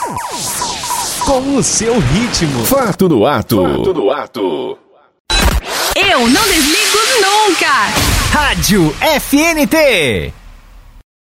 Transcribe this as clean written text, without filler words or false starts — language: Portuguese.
Com o seu ritmo. Fato no ato. Fato no ato. Eu não desligo nunca. Rádio FNT.